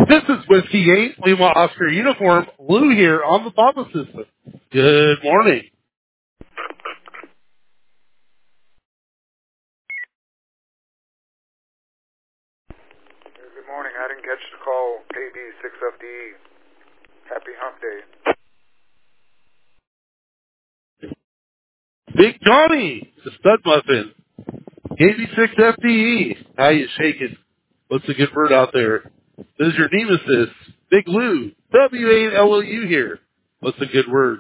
This is Whiskey 8, Lima Oscar Uniform, Lou here on the Papa System. Good morning. Good morning. I didn't catch the call. KB6FDE. Happy Hump Day. Big Johnny, the stud muffin. KB6FDE. How you shaking? What's a good word out there? This is your nemesis, Big Lou, W8LOU here. What's a good word?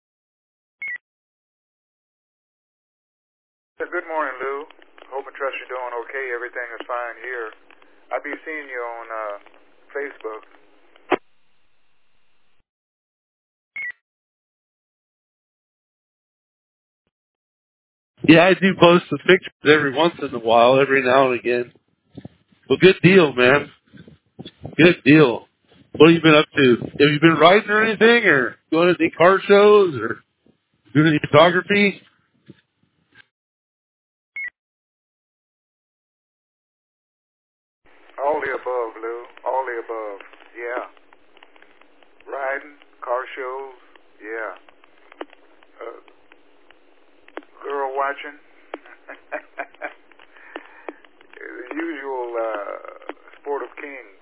Good morning, Lou. Hope and trust you're doing okay. Everything is fine here. I'll be seeing you on Facebook. Yeah, I do post the pictures every once in a while, every now and again. Well, good deal, man. Good deal. What have you been up to? Have you been riding or anything, or going to any car shows, or doing any photography? All the above, Lou. All the above. Yeah. Riding, car shows. Yeah. Girl watching. The usual sport of kings.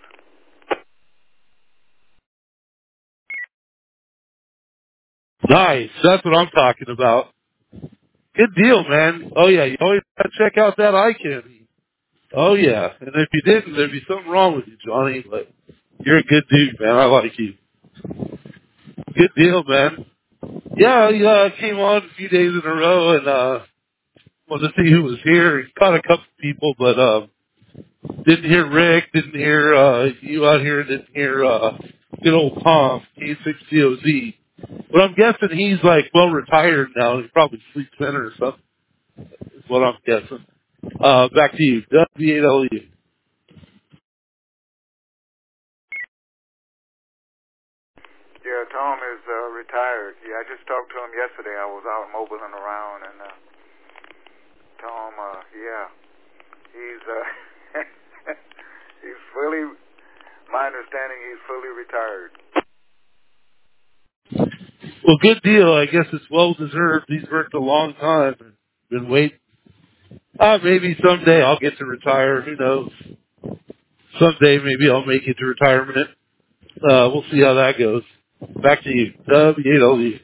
Nice. That's what I'm talking about. Good deal, man. Oh, yeah. You always got to check out that eye candy. Oh, yeah. And if you didn't, there'd be something wrong with you, Johnny. But you're a good dude, man. I like you. Good deal, man. Yeah, I came on a few days in a row and wanted to see who was here. Caught a couple people, but didn't hear Rick, didn't hear you out here, didn't hear good old Tom, K6COZ. But I'm guessing he's like well retired now. He probably sleeps in or something. Is what I'm guessing. Back to you, W8LU. Yeah, Tom is retired. Yeah, I just talked to him yesterday. I was out mobiling around, and Tom, yeah, he's he's fully. My understanding, he's fully retired. Well, good deal. I guess it's well deserved. He's worked a long time. Been waiting. Maybe someday I'll get to retire. Who knows? Someday maybe I'll make it to retirement. We'll see how that goes. Back to you, W8LU.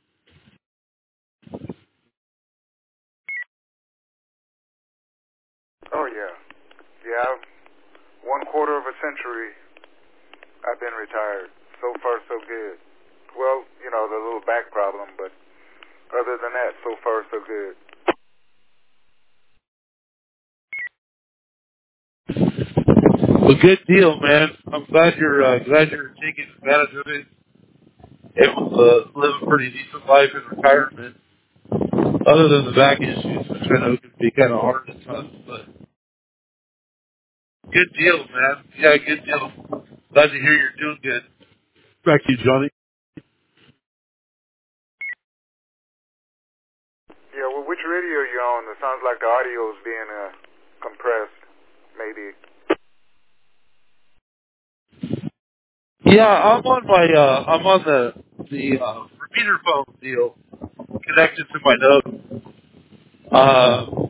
Oh yeah, yeah. 1/4 of a century, I've been retired. So far, so good. Well, you know, the little back problem, but other than that, so far, so good. Well, good deal, man. I'm glad you're taking advantage of it. Able to live a pretty decent life in retirement, other than the back issues, which I know can be kind of hard at times. But good deal, man. Yeah, good deal. Glad to hear you're doing good. Back to you, Johnny. Yeah, well, which radio are you on? It sounds like the audio is being compressed, maybe. Yeah, I'm on the repeater phone deal connected to my node.